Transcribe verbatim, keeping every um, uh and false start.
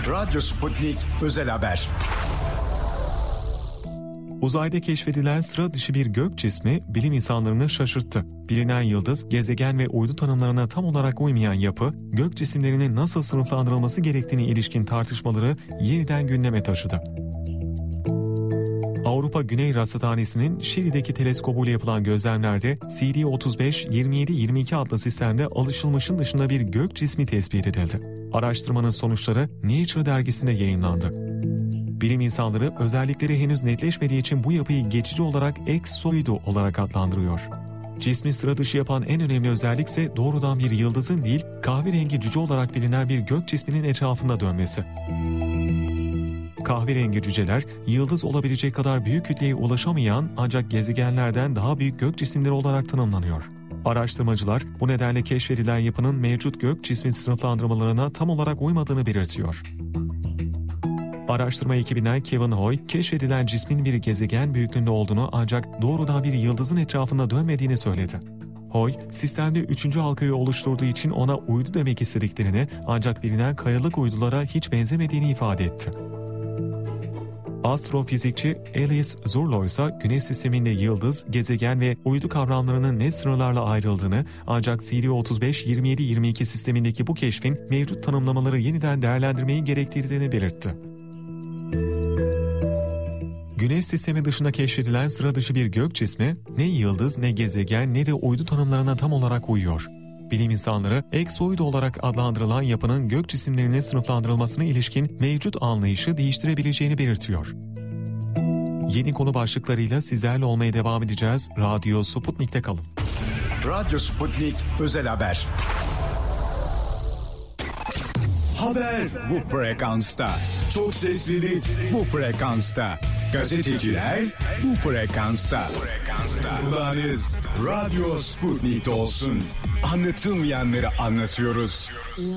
Radyo Sputnik Özel Haber. Uzayda keşfedilen sıra dışı bir gök cismi bilim insanlarını şaşırttı. Bilinen yıldız, gezegen ve uydu tanımlarına tam olarak uymayan yapı, gök cisimlerinin nasıl sınıflandırılması gerektiğine ilişkin tartışmaları yeniden gündeme taşıdı. Avrupa Güney Rasathanesi'nin Şili'deki teleskobuyla yapılan gözlemlerde C D otuz beş yirmi yedi yirmi iki adlı sistemde alışılmışın dışında bir gök cismi tespit edildi. Araştırmanın sonuçları Nature dergisinde yayımlandı. Bilim insanları özellikleri henüz netleşmediği için bu yapıyı geçici olarak eksoidu olarak adlandırıyor. Cismi sıra dışı yapan en önemli özellik ise doğrudan bir yıldızın değil, kahverengi cüce olarak bilinen bir gök cisminin etrafında dönmesi. Kahverengi cüceler, yıldız olabilecek kadar büyük kütleye ulaşamayan ancak gezegenlerden daha büyük gök cisimleri olarak tanımlanıyor. Araştırmacılar bu nedenle keşfedilen yapının mevcut gök cismi sınıflandırmalarına tam olarak uymadığını belirtiyor. Araştırma ekibinden Kevin Hoy, keşfedilen cismin bir gezegen büyüklüğünde olduğunu ancak doğrudan bir yıldızın etrafında dönmediğini söyledi. Hoy, sistemde üçüncü halkayı oluşturduğu için ona uydu demek istediklerini ancak bilinen kayalık uydulara hiç benzemediğini ifade etti. Astrofizikçi Alice Zurlo ise Güneş sisteminde yıldız, gezegen ve uydu kavramlarının net sınırlarla ayrıldığını ancak C D otuz beş yirmi yedi yirmi iki sistemindeki bu keşfin mevcut tanımlamaları yeniden değerlendirmeyi gerektirdiğini belirtti. Güneş sistemi dışında keşfedilen sıra dışı bir gök cismi ne yıldız ne gezegen ne de uydu tanımlarına tam olarak uyuyor. Bilim insanları eksoid olarak adlandırılan yapının gök cisimlerinin sınıflandırılmasına ilişkin mevcut anlayışı değiştirebileceğini belirtiyor. Yeni konu başlıklarıyla sizlerle olmaya devam edeceğiz. Radyo Sputnik'te kalın. Radyo Sputnik Özel Haber. Haber bu frekansta. Çok seslilik bu frekansta. Gazeteciler bu frekansta. Kulağınız Radyo Sputnik'te olsun. Anlatılmayanları anlatıyoruz.